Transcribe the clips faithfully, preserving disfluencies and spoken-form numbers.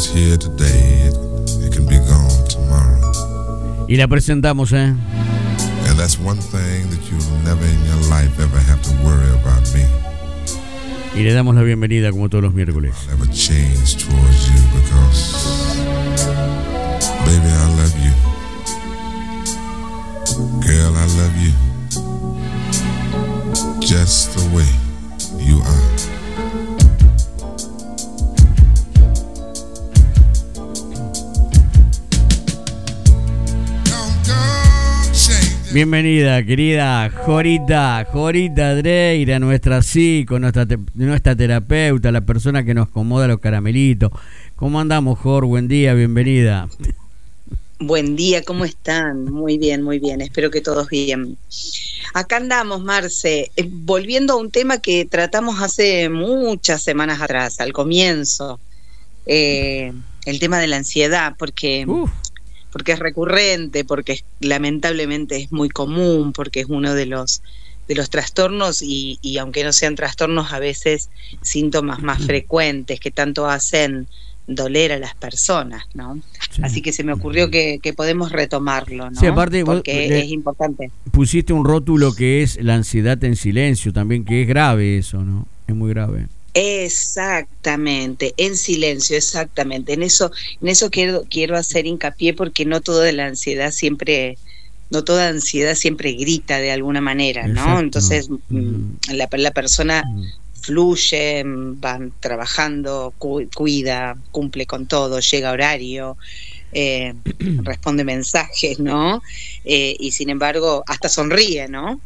is here today, it, it can be gone tomorrow. Y la presentamos, ¿eh? And that's one thing that you'll never in your life ever have to worry about me. Y le damos la bienvenida como todos los miércoles. I'll never change towards you because, baby, I love you. Girl, I love you. Just the way you are. Bienvenida, querida Jorita, Jorita Dreira, nuestra psico, nuestra, te, nuestra terapeuta, la persona que nos acomoda los caramelitos. ¿Cómo andamos, Jor? Buen día, bienvenida. Buen día, ¿cómo están? Muy bien, muy bien, espero que todos bien. Acá andamos, Marce, eh, volviendo a un tema que tratamos hace muchas semanas atrás, al comienzo, eh, el tema de la ansiedad, porque... Uf. porque es recurrente, porque lamentablemente es muy común, porque es uno de los de los trastornos y, y aunque no sean trastornos, a veces síntomas más frecuentes que tanto hacen doler a las personas, ¿no? Sí. Así que se me ocurrió que, que podemos retomarlo, ¿no? Sí, aparte, porque vos, es importante. Pusiste un rótulo que es la ansiedad en silencio también, que es grave eso, ¿no? Es muy grave. Exactamente, en silencio, exactamente. En eso, en eso quiero, quiero hacer hincapié porque no toda la ansiedad siempre, no toda ansiedad siempre grita de alguna manera, ¿no? Exacto. Entonces mm. la, la persona mm. fluye, va trabajando, cu- cuida, cumple con todo, llega a horario, eh, responde mensajes, ¿no? Eh, y sin embargo, hasta sonríe, ¿no?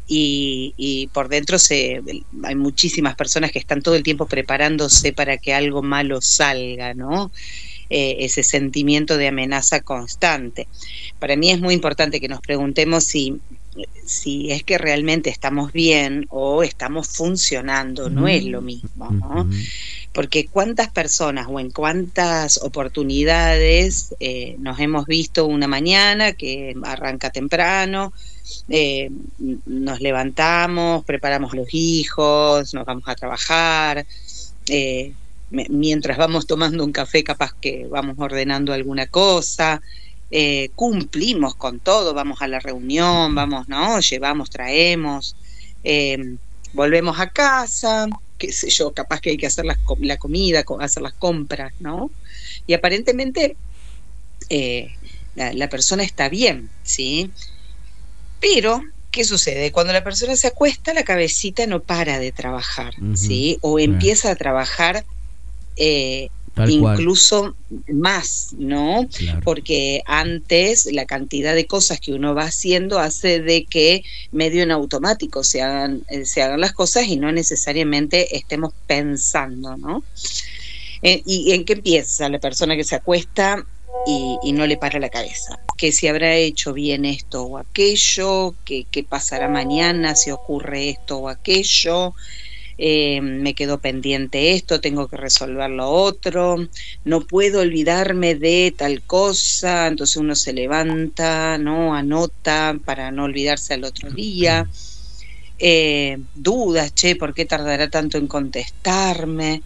Y, y por dentro se hay muchísimas personas que están todo el tiempo preparándose para que algo malo salga, ¿no? Eh, ese sentimiento de amenaza constante. Para mí es muy importante que nos preguntemos si, si es que realmente estamos bien o estamos funcionando, no es lo mismo, ¿no? Porque cuántas personas o en cuántas oportunidades eh, nos hemos visto una mañana que arranca temprano, Eh, nos levantamos, preparamos a los hijos, nos vamos a trabajar, eh, me, mientras vamos tomando un café capaz que vamos ordenando alguna cosa, eh, cumplimos con todo, vamos a la reunión, vamos, ¿no? Llevamos, traemos, eh, volvemos a casa, qué sé yo, capaz que hay que hacer la, la comida, hacer las compras, ¿no? Y aparentemente eh, la, la persona está bien, ¿sí? Pero, ¿qué sucede? Cuando la persona se acuesta, la cabecita no para de trabajar, uh-huh. ¿sí? O claro. empieza a trabajar eh, incluso cual. más, ¿no? Claro. Porque antes la cantidad de cosas que uno va haciendo hace de que medio en automático se hagan, eh, se hagan las cosas y no necesariamente estemos pensando, ¿no? Eh, ¿Y en qué empieza la persona que se acuesta y, y no le para la cabeza? Que si habrá hecho bien esto o aquello, que, que pasará mañana si ocurre esto o aquello, eh, me quedó pendiente esto, tengo que resolver lo otro, no puedo olvidarme de tal cosa, entonces uno se levanta, ¿no? Anota para no olvidarse al otro día, eh, dudas, che, ¿por qué tardará tanto en contestarme?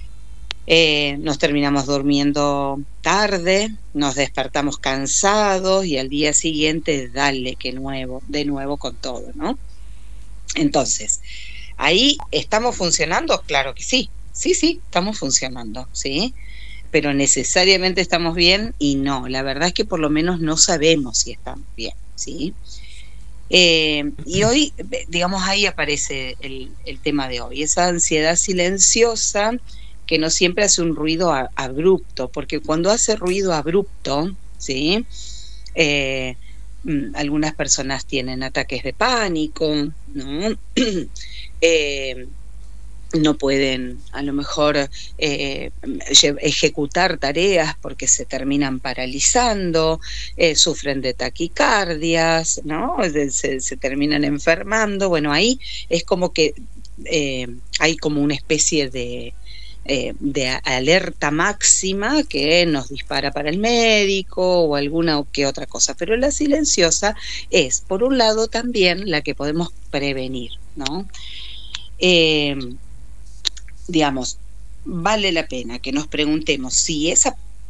Eh, nos terminamos durmiendo tarde, nos despertamos cansados y al día siguiente dale que nuevo, de nuevo con todo, ¿no? Entonces, ahí estamos funcionando, claro que sí, sí, sí, estamos funcionando, ¿sí? Pero necesariamente estamos bien y no, la verdad es que por lo menos no sabemos si estamos bien, ¿sí? Eh, y hoy, digamos, ahí aparece el, el tema de hoy, esa ansiedad silenciosa que no siempre hace un ruido a, abrupto, porque cuando hace ruido abrupto, ¿sí? Eh, algunas personas tienen ataques de pánico, ¿no? eh, no pueden a lo mejor eh, ejecutar tareas porque se terminan paralizando, eh, sufren de taquicardias, ¿no? Se, se terminan enfermando. Bueno, ahí es como que eh, hay como una especie de Eh, de alerta máxima que nos dispara para el médico o alguna o que otra cosa, pero la silenciosa es, por un lado, también la que podemos prevenir, ¿no? Eh, digamos, vale la pena que nos preguntemos si esa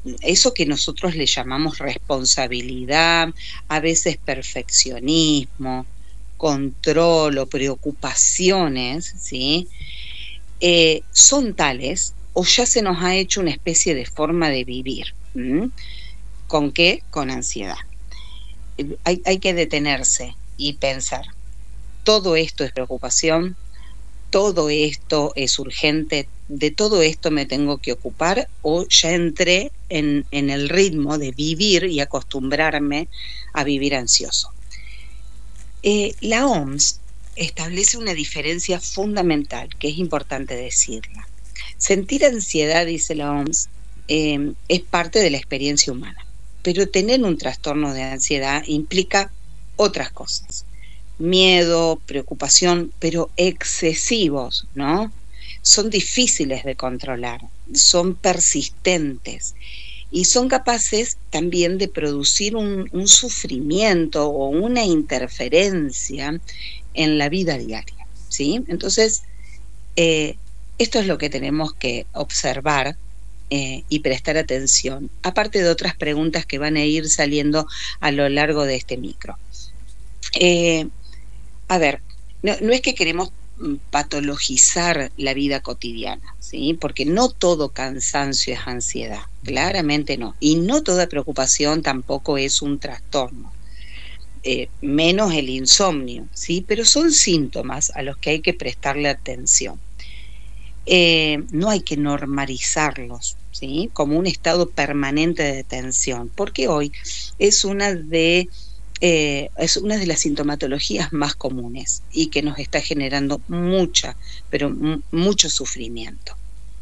eso que nosotros le llamamos responsabilidad, a veces perfeccionismo, control o preocupaciones, ¿sí? Eh, son tales o ya se nos ha hecho una especie de forma de vivir. ¿Mm? ¿Con qué? Con ansiedad. Eh, hay, hay que detenerse y pensar, todo esto es preocupación, todo esto es urgente, de todo esto me tengo que ocupar, o ya entré en, en el ritmo de vivir y acostumbrarme a vivir ansioso. Eh, la O M S establece una diferencia fundamental que es importante decirla. Sentir ansiedad, dice la O M S, eh, es parte de la experiencia humana, pero tener un trastorno de ansiedad implica otras cosas. Miedo, preocupación, pero excesivos, ¿no? Son difíciles de controlar, son persistentes y son capaces también de producir un, un sufrimiento o una interferencia en la vida diaria, ¿sí? Entonces, eh, esto es lo que tenemos que observar eh, y prestar atención, aparte de otras preguntas que van a ir saliendo a lo largo de este micro. Eh, A ver, no, no es que queremos patologizar la vida cotidiana, ¿sí? Porque no todo cansancio es ansiedad, claramente no. Y no toda preocupación tampoco es un trastorno, eh, menos el insomnio, ¿sí? Pero son síntomas a los que hay que prestarle atención. Eh, no hay que normalizarlos, ¿sí? Como un estado permanente de tensión, porque hoy es una de... Eh, es una de las sintomatologías más comunes y que nos está generando mucha, pero m- mucho sufrimiento.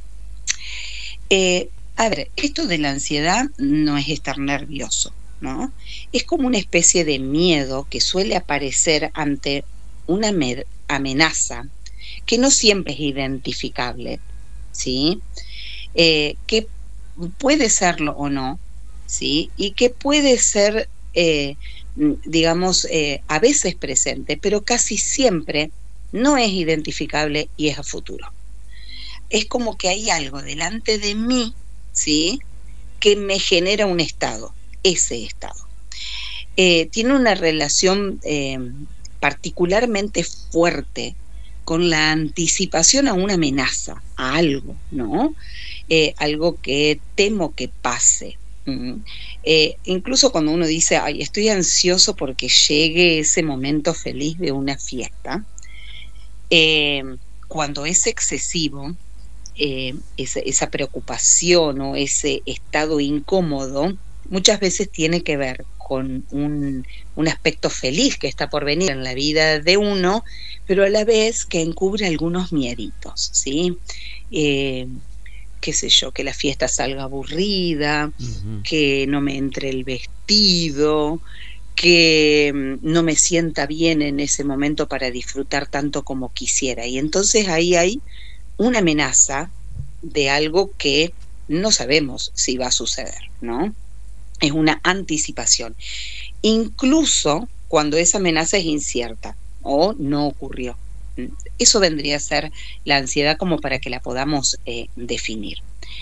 Eh, a ver, esto de la ansiedad no es estar nervioso, ¿no? Es como una especie de miedo que suele aparecer ante una med- amenaza que no siempre es identificable, ¿sí? Eh, que puede serlo o no, ¿sí? Y que puede ser... Eh, digamos, eh, a veces presente, pero casi siempre no es identificable y es a futuro. Es como que hay algo delante de mí, ¿sí?, que me genera un estado, ese estado. Eh, tiene una relación eh, particularmente fuerte con la anticipación a una amenaza, a algo, ¿no? Eh, algo que temo que pase. Mm. Eh, incluso cuando uno dice, ay, estoy ansioso porque llegue ese momento feliz de una fiesta, eh, cuando es excesivo, eh, esa, esa preocupación o ese estado incómodo, muchas veces tiene que ver con un, un aspecto feliz que está por venir en la vida de uno, pero a la vez que encubre algunos mieditos, ¿sí? Eh, qué sé yo, que la fiesta salga aburrida, uh-huh. que no me entre el vestido, que no me sienta bien en ese momento para disfrutar tanto como quisiera. Y entonces ahí hay una amenaza de algo que no sabemos si va a suceder, ¿no? Es una anticipación. Incluso cuando esa amenaza es incierta o no ocurrió. Eso vendría a ser la ansiedad como para que la podamos eh, definir.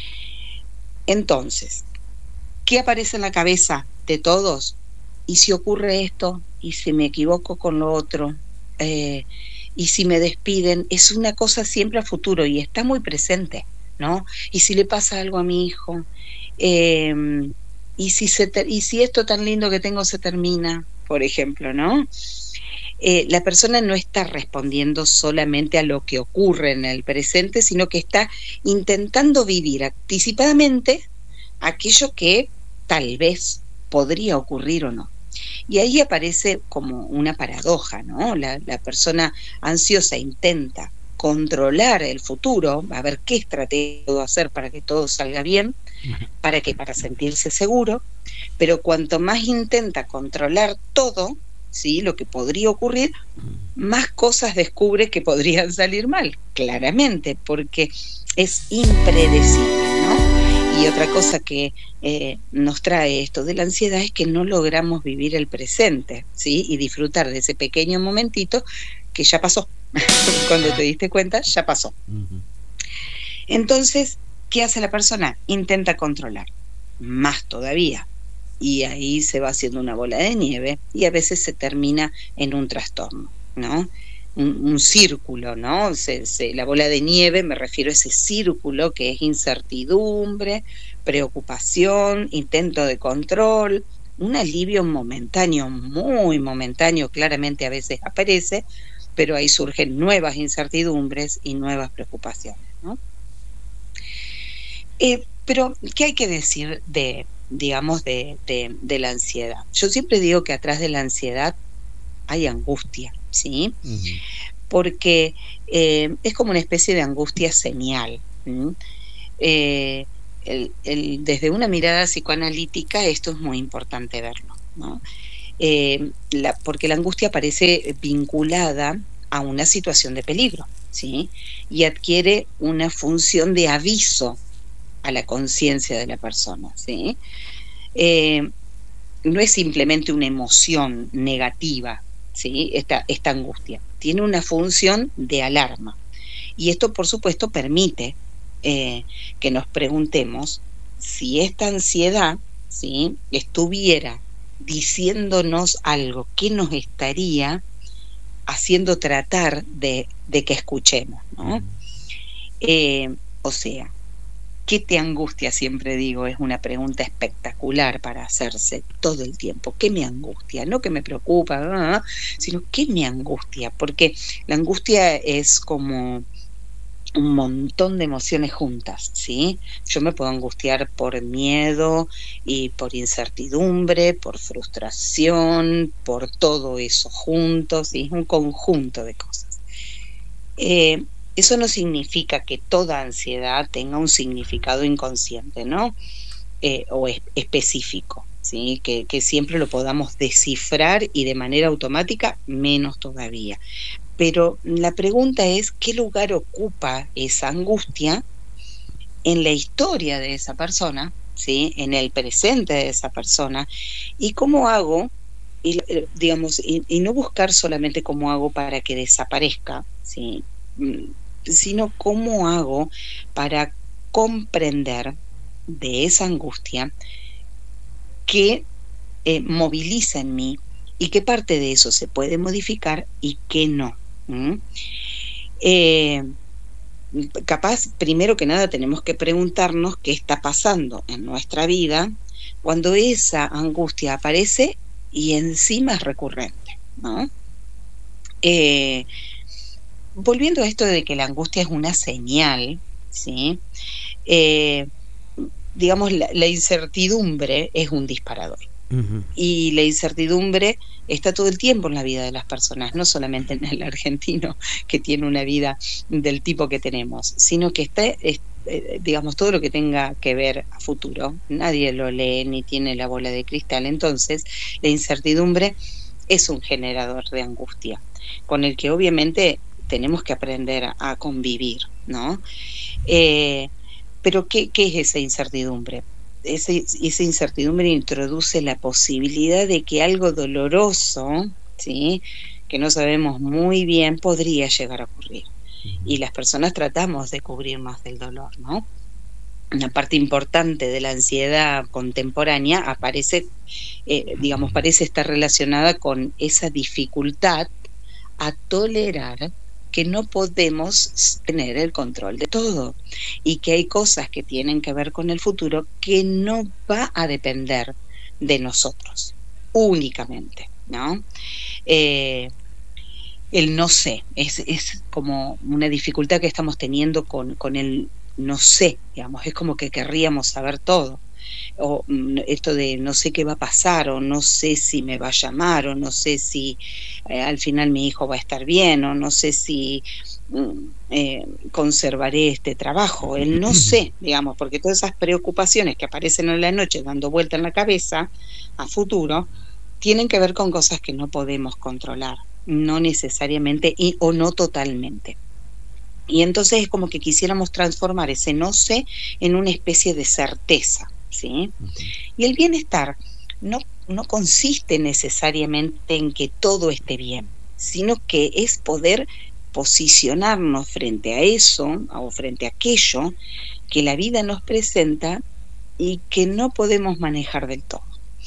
Entonces, ¿qué aparece en la cabeza de todos? ¿Y si ocurre esto? ¿Y si me equivoco con lo otro? Eh, ¿Y si me despiden? Es una cosa siempre a futuro y está muy presente, ¿no? ¿Y si le pasa algo a mi hijo? Eh, ¿y, si se ter- ¿Y si esto tan lindo que tengo se termina? Por ejemplo, ¿no? Eh, la persona no está respondiendo solamente a lo que ocurre en el presente, sino que está intentando vivir anticipadamente aquello que tal vez podría ocurrir o no. Y ahí aparece como una paradoja, ¿no? La, la persona ansiosa intenta controlar el futuro, a ver qué estrategia puedo hacer para que todo salga bien, para que para sentirse seguro, pero cuanto más intenta controlar todo, ¿sí?, lo que podría ocurrir, más cosas descubre que podrían salir mal, claramente, porque es impredecible, ¿no? Y otra cosa que eh, nos trae esto de la ansiedad es que no logramos vivir el presente, ¿sí?, y disfrutar de ese pequeño momentito que ya pasó. Cuando te diste cuenta, ya pasó. Entonces, ¿qué hace la persona? Intenta controlar. más todavía. Y ahí se va haciendo una bola de nieve y a veces se termina en un trastorno, ¿no? Un, un círculo, ¿no? Se, se, la bola de nieve, me refiero a ese círculo que es incertidumbre, preocupación, intento de control, un alivio momentáneo, muy momentáneo, claramente a veces aparece, pero ahí surgen nuevas incertidumbres y nuevas preocupaciones, ¿no? Eh, pero, ¿qué hay que decir de, digamos, de, de, de la ansiedad? Yo siempre digo que atrás de la ansiedad hay angustia, ¿sí? Uh-huh. Porque eh, es como una especie de angustia señal. Eh, el, el, desde una mirada psicoanalítica esto es muy importante verlo, ¿no? Eh, la, porque la angustia aparece vinculada a una situación de peligro, ¿sí? Y adquiere una función de aviso a la conciencia de la persona, ¿sí? Eh, no es simplemente una emoción negativa, ¿sí? Esta, esta angustia tiene una función de alarma. Y esto, por supuesto, permite eh, que nos preguntemos si esta ansiedad, ¿sí?, estuviera diciéndonos algo, ¿qué nos estaría haciendo tratar de, de que escuchemos, ¿no? Eh, o sea, ¿qué te angustia? Siempre digo, es una pregunta espectacular para hacerse todo el tiempo. ¿Qué me angustia? No que me preocupa, no, no, no, sino ¿qué me angustia? Porque la angustia es como un montón de emociones juntas, ¿sí? Yo me puedo angustiar por miedo y por incertidumbre, por frustración, por todo eso juntos, ¿sí? Es un conjunto de cosas. Eh, Eso no significa que toda ansiedad tenga un significado inconsciente, ¿no? Eh, o es, específico, ¿sí? Que, que siempre lo podamos descifrar y de manera automática, menos todavía. Pero la pregunta es, ¿qué lugar ocupa esa angustia en la historia de esa persona, ¿sí?, en el presente de esa persona? ¿Y cómo hago, y, digamos, y, y no buscar solamente cómo hago para que desaparezca, ¿sí?, sino cómo hago para comprender de esa angustia qué eh, moviliza en mí y qué parte de eso se puede modificar y qué no. ¿Mm? Eh, capaz, primero que nada, tenemos que preguntarnos qué está pasando en nuestra vida cuando esa angustia aparece y encima es recurrente, ¿no? Eh, Volviendo a esto de que la angustia es una señal, ¿sí? Eh, digamos, la, la incertidumbre es un disparador. Uh-huh. Y la incertidumbre está todo el tiempo en la vida de las personas, no solamente en el argentino, que tiene una vida del tipo que tenemos, sino que está, es, eh, digamos, todo lo que tenga que ver a futuro. Nadie lo lee ni tiene la bola de cristal. Entonces, la incertidumbre es un generador de angustia, con el que obviamente tenemos que aprender a, a convivir, ¿no? Eh, pero ¿qué, ¿qué es esa incertidumbre? Ese, esa incertidumbre introduce la posibilidad de que algo doloroso, ¿sí?, que no sabemos muy bien, podría llegar a ocurrir. Y las personas tratamos de cubrirnos del dolor, ¿no? Una parte importante de la ansiedad contemporánea aparece, eh, digamos, parece estar relacionada con esa dificultad a tolerar que no podemos tener el control de todo y que hay cosas que tienen que ver con el futuro que no va a depender de nosotros únicamente, ¿no? Eh, el no sé, es, es como una dificultad que estamos teniendo con, con el no sé, digamos, es como que querríamos saber todo. O esto de no sé qué va a pasar, o no sé si me va a llamar, o no sé si eh, al final mi hijo va a estar bien, o no sé si eh, conservaré este trabajo, el no sé, digamos, porque todas esas preocupaciones que aparecen en la noche dando vuelta en la cabeza a futuro, tienen que ver con cosas que no podemos controlar, no necesariamente y, o no totalmente. Y entonces es como que quisiéramos transformar ese no sé en una especie de certeza, ¿sí? Uh-huh. Y el bienestar no, no consiste necesariamente en que todo esté bien, sino que es poder posicionarnos frente a eso o frente a aquello que la vida nos presenta y que no podemos manejar del todo.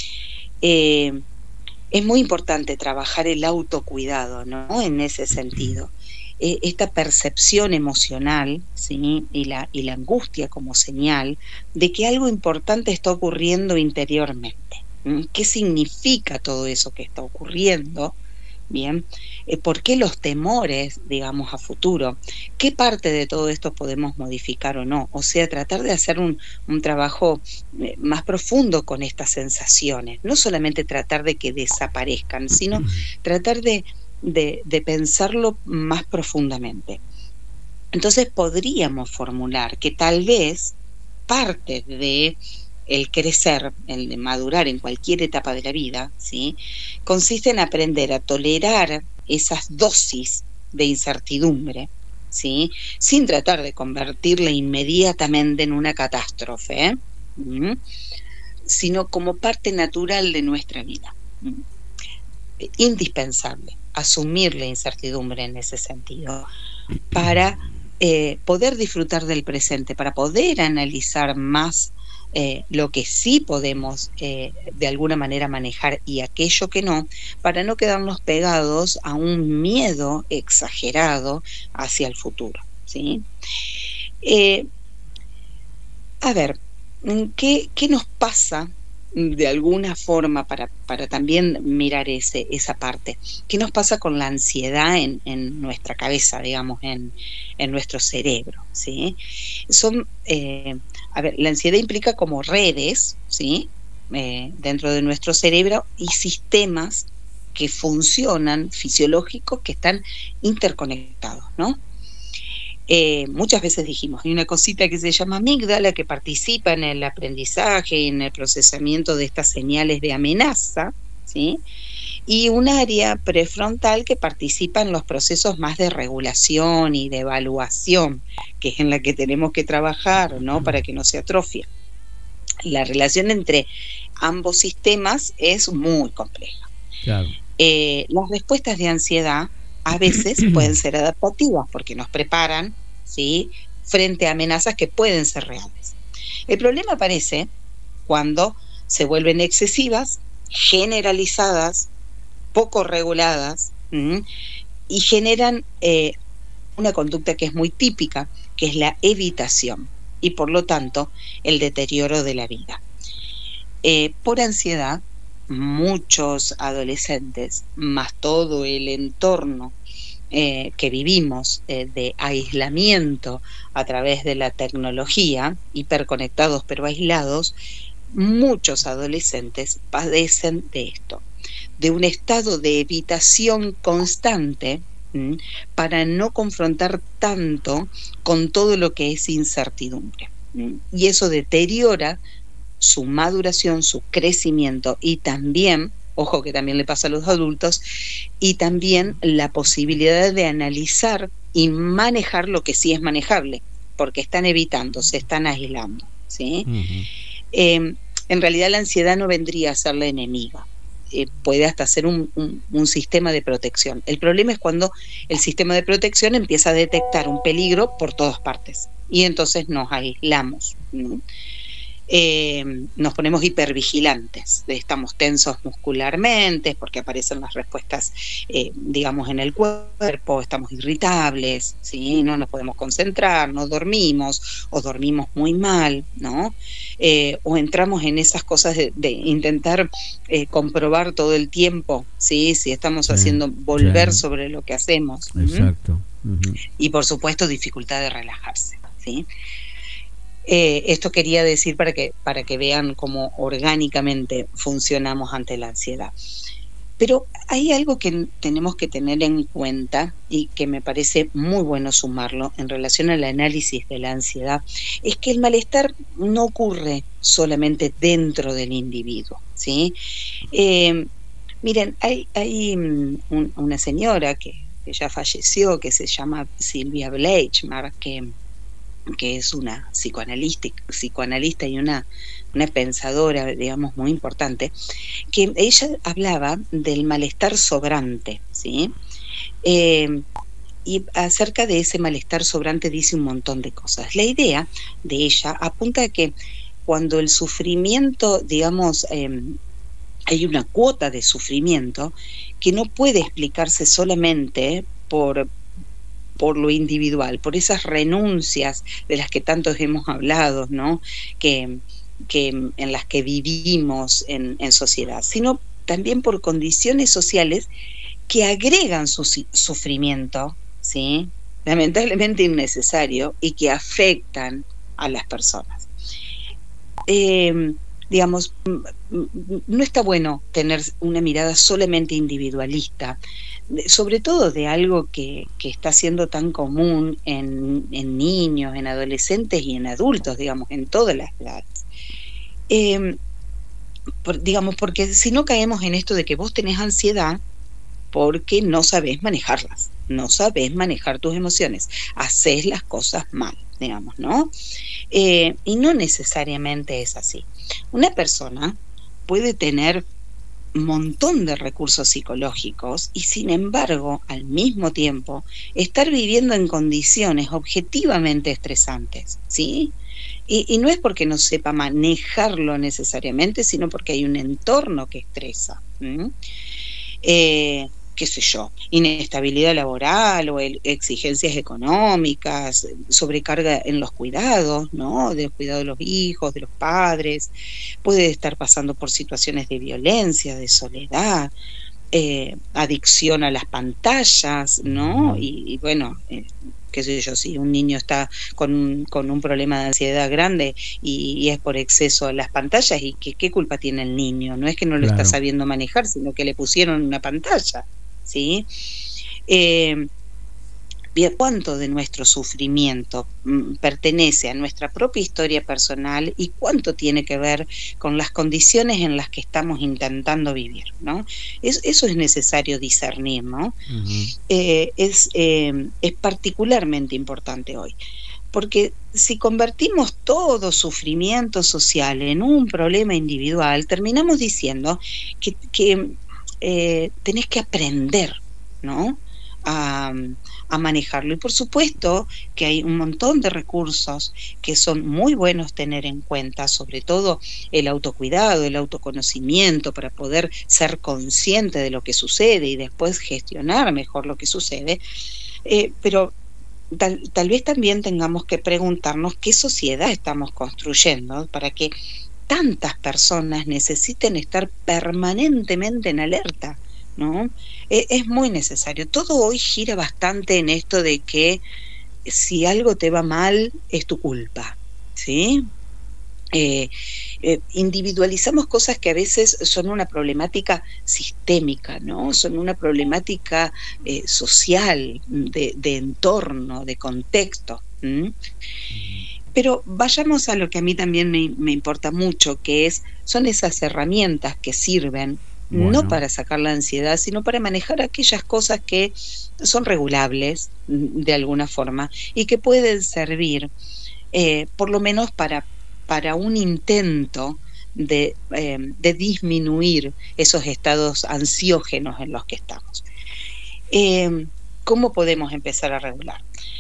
Eh, es muy importante trabajar el autocuidado, ¿no? En ese sentido. Eh, esta percepción emocional, ¿sí? y, la, y la angustia como señal de que algo importante está ocurriendo interiormente. ¿Mm? ¿Qué significa todo eso que está ocurriendo? Bien, eh, ¿por qué los temores, digamos, a futuro? ¿Qué parte de todo esto podemos modificar o no? O sea, tratar de hacer un, un trabajo eh, más profundo con estas sensaciones, no solamente tratar de que desaparezcan, sino tratar de, de, de pensarlo más profundamente. Entonces podríamos formular que tal vez parte de el crecer, el de madurar en cualquier etapa de la vida, ¿sí? consiste en aprender a tolerar esas dosis de incertidumbre, ¿sí? sin tratar de convertirla inmediatamente en una catástrofe, ¿eh? ¿Mm? sino como parte natural de nuestra vida. ¿Mm? Indispensable asumir la incertidumbre en ese sentido para eh, poder disfrutar del presente, para poder analizar más Eh, lo que sí podemos eh, de alguna manera manejar y aquello que no, para no quedarnos pegados a un miedo exagerado hacia el futuro, ¿sí? Eh, a ver, ¿qué, qué nos pasa de alguna forma para, para también mirar ese, esa parte? ¿Qué nos pasa con la ansiedad en, en nuestra cabeza, digamos, en, en nuestro cerebro, ¿sí? Son... Eh, A ver, la ansiedad implica como redes, ¿sí? Eh, dentro de nuestro cerebro y sistemas que funcionan, fisiológicos, que están interconectados, ¿no? Eh, muchas veces dijimos, hay una cosita que se llama amígdala que participa en el aprendizaje y en el procesamiento de estas señales de amenaza, ¿sí? Y un área prefrontal que participa en los procesos más de regulación y de evaluación, que es en la que tenemos que trabajar, ¿no? Para que no se atrofie. La relación entre ambos sistemas es muy compleja. Claro. Eh, las respuestas de ansiedad a veces pueden ser adaptativas porque nos preparan, ¿sí? frente a amenazas que pueden ser reales. El problema aparece cuando se vuelven excesivas, generalizadas, poco reguladas, ¿m? y generan eh, una conducta que es muy típica, que es la evitación, y por lo tanto el deterioro de la vida. Eh, por ansiedad, muchos adolescentes, más todo el entorno eh, que vivimos eh, de aislamiento a través de la tecnología, hiperconectados pero aislados, muchos adolescentes padecen de esto, de un estado de evitación constante, ¿m? para no confrontar tanto con todo lo que es incertidumbre. ¿M? Y eso deteriora su maduración, su crecimiento y también, ojo que también le pasa a los adultos, y también la posibilidad de analizar y manejar lo que sí es manejable, porque están evitando, se están aislando, ¿sí? Uh-huh. Eh, en realidad la ansiedad no vendría a ser la enemiga. Eh, puede hasta ser un, un, un sistema de protección. El problema es cuando el sistema de protección empieza a detectar un peligro por todas partes y entonces nos aislamos, ¿no? Eh, nos ponemos hipervigilantes, estamos tensos muscularmente porque aparecen las respuestas, eh, digamos, en el cuerpo, estamos irritables, ¿sí? No nos podemos concentrar, no dormimos o dormimos muy mal, ¿no? Eh, o entramos en esas cosas de, de intentar eh, comprobar todo el tiempo, ¿sí? Si estamos sí, haciendo volver sí. sobre lo que hacemos. Exacto. Uh-huh. Y por supuesto dificultad de relajarse, ¿sí? Eh, esto quería decir para que, para que vean cómo orgánicamente funcionamos ante la ansiedad. Pero hay algo que tenemos que tener en cuenta y que me parece muy bueno sumarlo en relación al análisis de la ansiedad, es que el malestar no ocurre solamente dentro del individuo, ¿sí? Eh, miren, hay, hay un, una señora que, que ya falleció, que se llama Sylvia Bleichmark, que que es una psicoanalista, psicoanalista y una, una pensadora, digamos, muy importante, que ella hablaba del malestar sobrante, ¿sí? Eh, y acerca de ese malestar sobrante dice un montón de cosas. La idea de ella apunta a que cuando el sufrimiento, digamos, eh, hay una cuota de sufrimiento que no puede explicarse solamente por, por lo individual, por esas renuncias de las que tantos hemos hablado, ¿no? Que, que en las que vivimos en, en sociedad, sino también por condiciones sociales que agregan su sufrimiento, ¿sí? Lamentablemente innecesario, y que afectan a las personas. Eh, digamos, no está bueno tener una mirada solamente individualista, sobre todo de algo que, que está siendo tan común en, en niños, en adolescentes y en adultos, digamos, en todas las edades. Eh, por, digamos, porque si no caemos en esto de que vos tenés ansiedad porque no sabés manejarlas, no sabés manejar tus emociones, hacés las cosas mal, digamos, ¿no? Eh, y no necesariamente es así. Una persona puede tener un montón de recursos psicológicos y sin embargo, al mismo tiempo, estar viviendo en condiciones objetivamente estresantes, ¿sí? Y, y no es porque no sepa manejarlo necesariamente, sino porque hay un entorno que estresa. ¿Mm? Eh, qué sé yo, inestabilidad laboral o el, exigencias económicas, sobrecarga en los cuidados, ¿no? Del cuidado de los hijos, de los padres, puede estar pasando por situaciones de violencia, de soledad, eh, adicción a las pantallas, ¿no? Y, y bueno, eh, qué sé yo, si un niño está con un, con un problema de ansiedad grande y, y es por exceso a las pantallas, ¿y qué, qué culpa tiene el niño? No es que no lo claro. está sabiendo manejar, sino que le pusieron una pantalla, ¿sí? Eh, ¿Cuánto de nuestro sufrimiento mm, pertenece a nuestra propia historia personal y cuánto tiene que ver con las condiciones en las que estamos intentando vivir, ¿no? Es, eso es necesario discernir, ¿no? Uh-huh. Eh, es, eh, es particularmente importante hoy, porque si convertimos todo sufrimiento social en un problema individual, terminamos diciendo que, que eh, tenés que aprender, ¿no? A, a manejarlo. Y por supuesto que hay un montón de recursos que son muy buenos tener en cuenta, sobre todo el autocuidado, el autoconocimiento, para poder ser consciente de lo que sucede y después gestionar mejor lo que sucede. Eh, pero tal, tal vez también tengamos que preguntarnos qué sociedad estamos construyendo para que tantas personas necesiten estar permanentemente en alerta, ¿no? Es muy necesario. Todo hoy gira bastante en esto de que si algo te va mal es tu culpa, ¿sí? Eh, eh, individualizamos cosas que a veces son una problemática sistémica, ¿no? Son una problemática eh, social, de, de entorno, de contexto. ¿Mm? Pero vayamos a lo que a mí también me, me importa mucho, que es son esas herramientas que sirven Bueno. no para sacar la ansiedad, sino para manejar aquellas cosas que son regulables de alguna forma y que pueden servir eh, por lo menos para, para un intento de, eh, de disminuir esos estados ansiógenos en los que estamos. Eh, ¿Cómo podemos empezar a regular?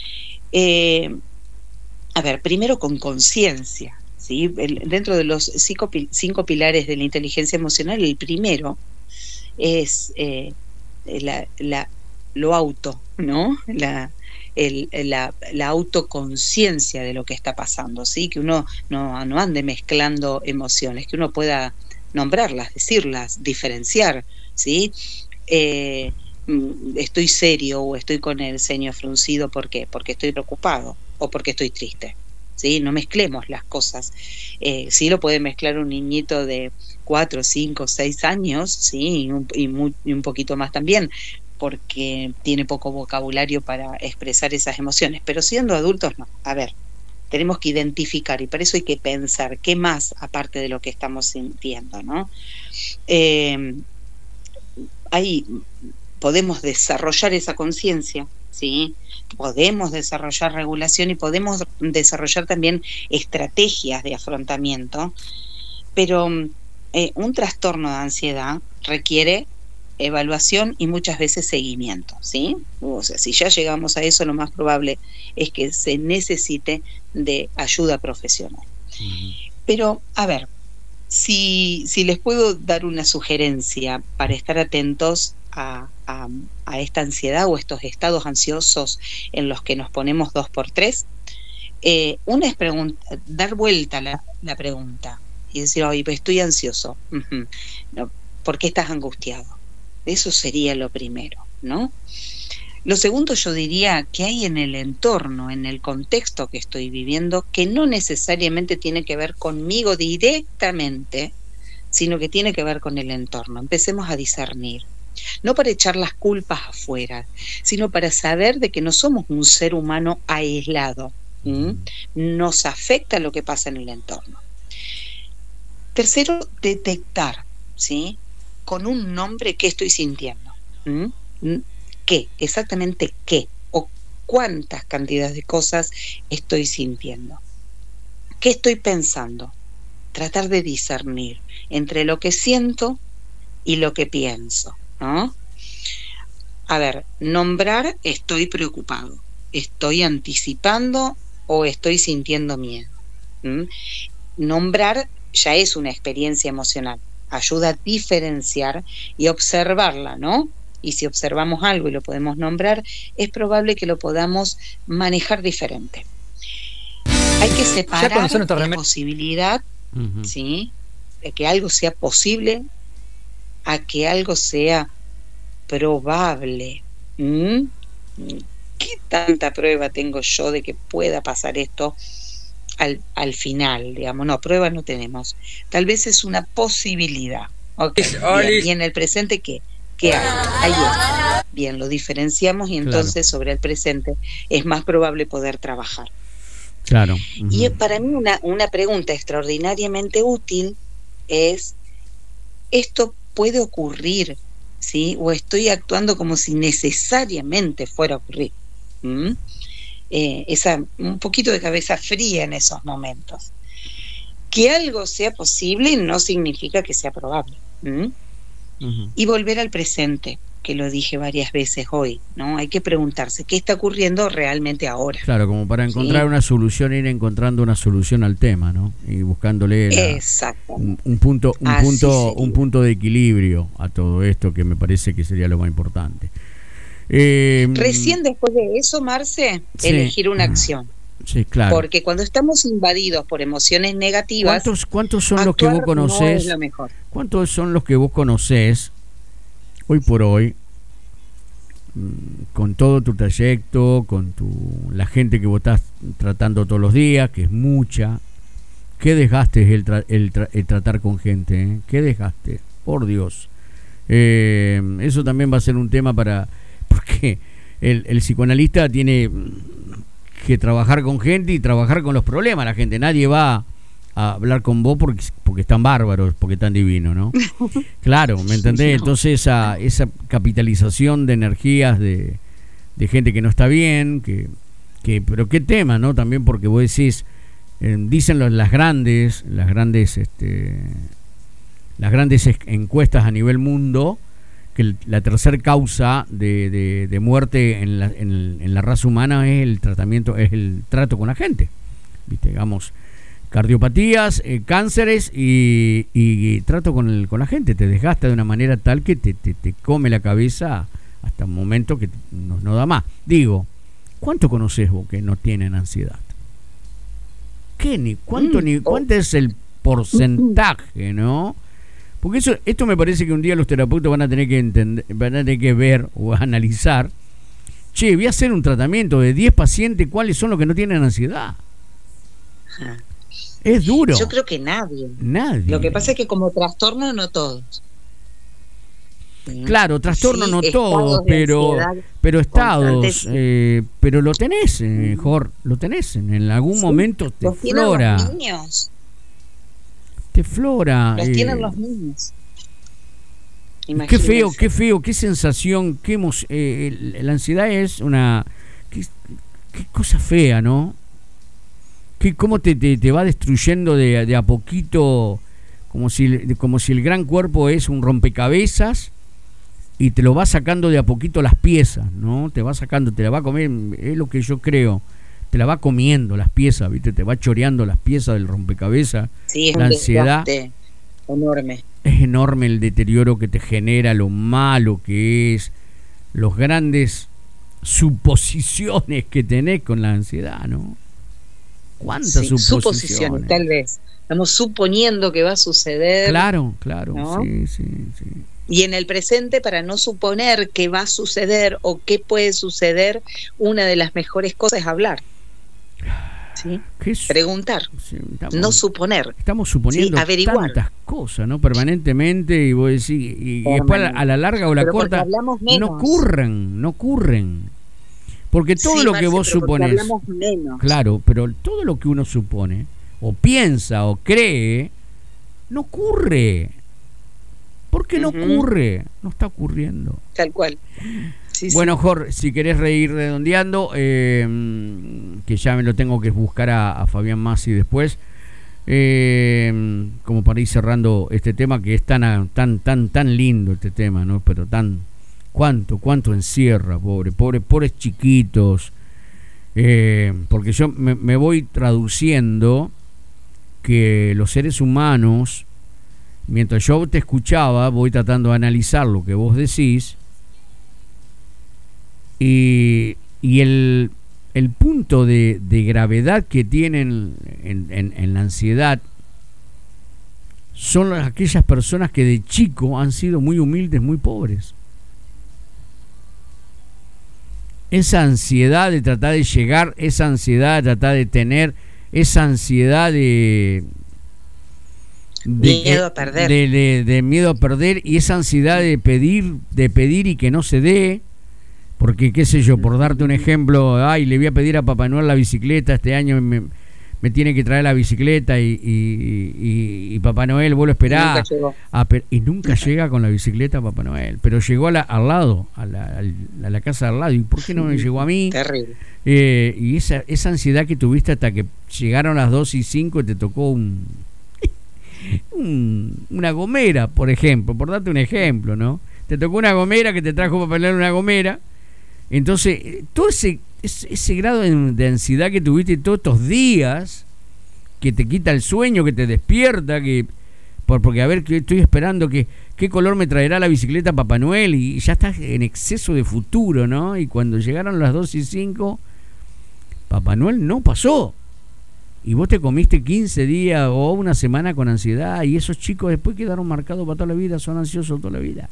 Eh, a ver, primero con conciencia. ¿Sí? Dentro de los cinco, cinco pilares de la inteligencia emocional, el primero es eh, la, la, lo auto, ¿no? La, el, la, la autoconciencia de lo que está pasando, ¿sí? Que uno no, no ande mezclando emociones, que uno pueda nombrarlas, decirlas, diferenciar, ¿sí? Eh, estoy serio o estoy con el ceño fruncido, ¿por qué? Porque estoy preocupado o porque estoy triste. ¿Sí? No mezclemos las cosas. Eh, sí lo puede mezclar un niñito de cuatro, cinco, seis años, sí, y un, y, muy, y un poquito más también, porque tiene poco vocabulario para expresar esas emociones, pero siendo adultos no. A ver, tenemos que identificar y para eso hay que pensar qué más aparte de lo que estamos sintiendo, ¿no? Eh, ahí podemos desarrollar esa conciencia, ¿sí? Podemos desarrollar regulación y podemos desarrollar también estrategias de afrontamiento, pero eh, un trastorno de ansiedad requiere evaluación y muchas veces seguimiento, ¿sí? O sea, si ya llegamos a eso, lo más probable es que se necesite de ayuda profesional. Uh-huh. Pero, a ver, si, si les puedo dar una sugerencia para estar atentos a, a, a esta ansiedad o estos estados ansiosos en los que nos ponemos dos por tres, eh, una es pregunta, dar vuelta la, la pregunta y decir, oye, pues estoy ansioso. Uh-huh. No, ¿por qué estás angustiado? Eso sería lo primero, ¿no? Lo segundo, yo diría que hay en el entorno, en el contexto que estoy viviendo, que no necesariamente tiene que ver conmigo directamente, sino que tiene que ver con el entorno. Empecemos a discernir, no para echar las culpas afuera, sino para saber de que no somos un ser humano aislado. ¿Mm? Nos afecta lo que pasa en el entorno. Tercero, detectar, ¿sí?, con un nombre qué estoy sintiendo. ¿Mm? ¿Qué? Exactamente qué o cuántas cantidades de cosas estoy sintiendo. ¿Qué estoy pensando? Tratar de discernir entre lo que siento y lo que pienso, ¿no? A ver, nombrar estoy preocupado, estoy anticipando o estoy sintiendo miedo. ¿Mm? Nombrar ya es una experiencia emocional, ayuda a diferenciar y observarla, ¿no? Y si observamos algo y lo podemos nombrar, es probable que lo podamos manejar diferente. Hay que separar la posibilidad, uh-huh, ¿sí?, de que algo sea posible a que algo sea probable. ¿Mm? ¿Qué tanta prueba tengo yo de que pueda pasar esto al, al final? Digamos, no, pruebas no tenemos. Tal vez es una posibilidad. Okay, bien. ¿Y en el presente qué? ¿Qué hay? Ahí está. Bien, lo diferenciamos y entonces, claro, sobre el presente es más probable poder trabajar. Claro. Uh-huh. Y para mí una, una pregunta extraordinariamente útil es, ¿esto puede ocurrir? ¿Sí? ¿O estoy actuando como si necesariamente fuera a ocurrir? ¿Mm? Eh, esa, un poquito de cabeza fría en esos momentos. Que algo sea posible no significa que sea probable. ¿Mm? Uh-huh. Y volver al presente, que lo dije varias veces hoy, ¿no? Hay que preguntarse qué está ocurriendo realmente ahora. Claro, como para encontrar, ¿sí?, una solución, ir encontrando una solución al tema, ¿no? Y buscándole la, un, un punto, un Así punto, sería. un punto de equilibrio a todo esto, que me parece que sería lo más importante. Eh, Recién después de eso, Marce, sí, elegir una acción. Sí, claro. Porque cuando estamos invadidos por emociones negativas, ¿cuántos, cuántos son los que vos conocés? No es lo mejor. ¿Cuántos son los que vos conocés hoy por hoy, con todo tu trayecto, con tu la gente que vos estás tratando todos los días, que es mucha? ¿Qué desgaste es el, tra, el, tra, el tratar con gente? ¿eh? ¿Qué desgaste? Por Dios. Eh, eso también va a ser un tema para... Porque el, el psicoanalista tiene que trabajar con gente y trabajar con los problemas de la gente. Nadie va a hablar con vos porque, porque están bárbaros, porque están divinos, ¿no? Claro, ¿me entendés? Entonces esa, esa capitalización de energías de, de gente que no está bien, que, que pero qué tema, ¿no? También porque vos decís, eh, dicen los, las grandes, las grandes, este, las grandes encuestas a nivel mundo, que la tercera causa de, de, de muerte en la, en, en la raza humana es el tratamiento, es el trato con la gente, ¿viste? Digamos, cardiopatías, eh, cánceres y, y, y trato con, el, con la gente. Te desgasta de una manera tal que te, te, te come la cabeza hasta un momento que no, no da más. Digo, ¿cuánto conocés vos que no tienen ansiedad? ¿Qué? Ni, ¿Cuánto mm, ni cuánto oh. es el porcentaje, no? Porque eso, esto me parece que un día los terapeutas van a tener que entender, van a tener que ver o analizar. Che, voy a hacer un tratamiento de diez pacientes, ¿cuáles son los que no tienen ansiedad? Ajá. Es duro. Yo creo que nadie. Nadie. Lo que pasa es que como trastorno no todos. Claro, trastorno sí, no todos, pero pero estados, eh, pero lo tenés, eh, Jor, lo tenés, en algún sí, momento te los flora. Los niños. Te flora. Los eh, tienen los niños. Imagínense. Qué feo, qué feo, qué sensación, qué emo eh, la ansiedad es una qué, qué cosa fea, ¿no? Que cómo te, te, te va destruyendo de, de a poquito, como si, como si el gran cuerpo es un rompecabezas y te lo va sacando de a poquito las piezas, ¿no? Te va sacando, te la va a comer, es lo que yo creo. te la va comiendo las piezas, ¿viste? Te va choreando las piezas del rompecabezas. Sí, es la un ansiedad enorme. Es enorme el deterioro que te genera, lo malo que es, los grandes suposiciones que tenés con la ansiedad, ¿no? ¿Cuántas sí, suposiciones? Suposiciones, tal vez. Estamos suponiendo que va a suceder. Claro, claro, ¿no? sí, sí, sí. Y en el presente, para no suponer que va a suceder o qué puede suceder, una de las mejores cosas es hablar. ¿Sí? Es? Preguntar, sí, estamos, no suponer. Estamos suponiendo ¿sí? tantas cosas, ¿no? Permanentemente, y vos decís, y, y después a la larga o la pero corta, no ocurren, no ocurren. Porque todo sí, lo que Marce, vos suponés, claro, pero todo lo que uno supone, o piensa, o cree, no ocurre. ¿Por qué no uh-huh. ocurre? No está ocurriendo. Tal cual. Sí, bueno, sí. Jorge, si querés reír redondeando, eh, que ya me lo tengo que buscar a, a Fabián Massi después, eh, como para ir cerrando este tema que es tan, tan, tan, tan lindo este tema, ¿no? Pero tan, cuánto, cuánto encierra, pobre, pobre, pobres chiquitos, eh, porque yo me, me voy traduciendo que los seres humanos, mientras yo te escuchaba, voy tratando de analizar lo que vos decís. Y, y el, el punto de, de gravedad que tienen en, en, en la ansiedad son aquellas personas que de chico han sido muy humildes, muy pobres. Esa ansiedad de tratar de llegar, esa ansiedad de tratar de tener, esa ansiedad de... De, miedo a perder. De, de, de miedo a perder y esa ansiedad de pedir, de pedir y que no se dé. Porque, qué sé yo, por darte un ejemplo, ay, le voy a pedir a Papá Noel la bicicleta, este año me, me tiene que traer la bicicleta y, y, y, y Papá Noel, vos lo esperás. Y nunca, a, y nunca llega con la bicicleta Papá Noel, pero llegó a la, al lado, a la, a la casa al lado. ¿Y por qué no me llegó a mí? Terrible. Eh, y esa, esa ansiedad que tuviste hasta que llegaron las dos y cinco y te tocó un, un una gomera, por ejemplo, por darte un ejemplo, ¿no? Te tocó una gomera que te trajo Papá Noel una gomera. Entonces, todo ese, ese, ese grado de, de ansiedad que tuviste todos estos días, que te quita el sueño, que te despierta, que por, porque a ver, que estoy esperando que qué color me traerá la bicicleta Papá Noel, y ya estás en exceso de futuro, ¿no? Y cuando llegaron las dos y cinco, Papá Noel no pasó. Y vos te comiste quince días o una semana con ansiedad, y esos chicos después quedaron marcados para toda la vida, son ansiosos toda la vida.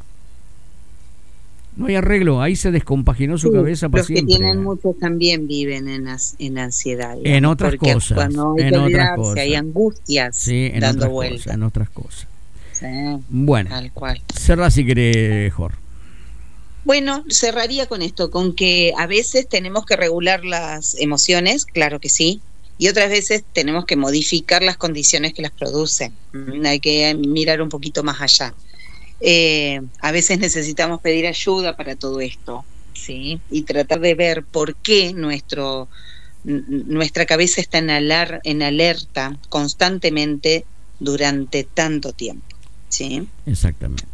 No hay arreglo, ahí se descompaginó su sí, cabeza para siempre. Los que tienen muchos también viven en, as, en ansiedad. Digamos, en otras cosas. Cuando hay en que otras cosas. Hay angustias sí, en dando otras vueltas. Cosas, en otras cosas. Sí, bueno, tal cual. Cerrá si querés, Jorge. Bueno, cerraría con esto, con que a veces tenemos que regular las emociones, claro que sí, y otras veces tenemos que modificar las condiciones que las producen. Hay que mirar un poquito más allá. Eh, a veces necesitamos pedir ayuda para todo esto, ¿sí? Y tratar de ver por qué nuestro, n- nuestra cabeza está en, alar- en alerta constantemente durante tanto tiempo, ¿sí? Exactamente.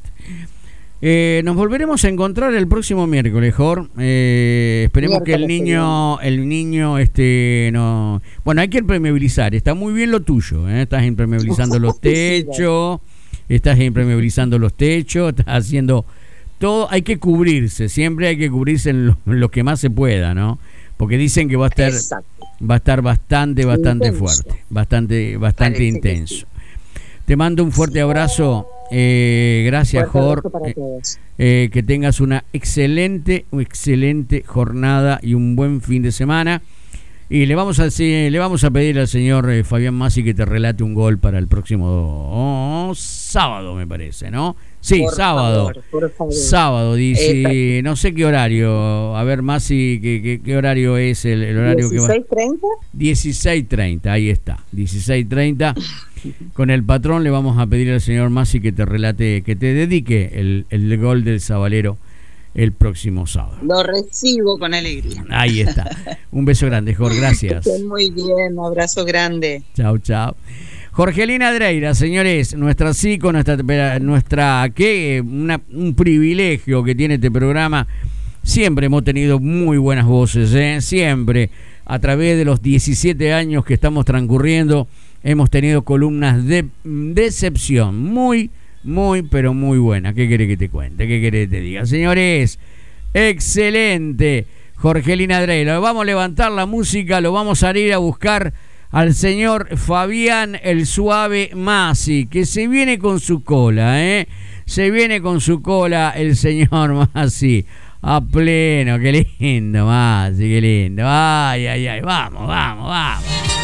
Eh, nos volveremos a encontrar el próximo miércoles, Jorge. Eh, esperemos miércoles que el niño, el niño, este, no. Bueno, hay que impermeabilizar. Está muy bien lo tuyo, ¿eh? Estás impermeabilizando los techos. Estás impermeabilizando los techos, estás haciendo todo, hay que cubrirse, siempre hay que cubrirse en lo, en lo que más se pueda, ¿no? Porque dicen que va a estar Exacto. va a estar bastante, bastante intenso. fuerte, bastante, bastante Parece intenso. Sí. Te mando un fuerte sí. abrazo, eh, gracias Jorge, eh, eh, que tengas una excelente, excelente jornada y un buen fin de semana. Y le vamos a le vamos a pedir al señor eh, Fabián Massi que te relate un gol para el próximo oh, sábado, me parece, ¿no? Sí, por sábado. Favor, por favor. Sábado, dice, eh, no sé qué horario. A ver, Massi, ¿qué, qué, qué horario es el, el horario que va? ¿dieciséis treinta? dieciséis treinta, ahí está. dieciséis treinta. Con el patrón le vamos a pedir al señor Massi que te relate, que te dedique el, el gol del Sabalero el próximo sábado. Lo recibo con alegría. Ahí está. Un beso grande, Jorge. Gracias. Estén muy bien. Un abrazo grande. Chao, chao. Jorgelina Dreira, señores, nuestra psico, nuestra, nuestra ¿qué? Una, un privilegio que tiene este programa siempre hemos tenido muy buenas voces, ¿eh? Siempre, a través de los diecisiete años que estamos transcurriendo, hemos tenido columnas de decepción, muy, muy, pero muy buenas. ¿Qué querés que te cuente? ¿Qué querés que te diga? Señores, excelente. Jorgelina Drey, lo vamos a levantar la música, lo vamos a ir a buscar al señor Fabián el Suave Masi, que se viene con su cola, ¿eh? Se viene con su cola el señor Masi, a pleno, qué lindo, Masi, qué lindo. Ay, ay, ay, vamos, vamos, vamos.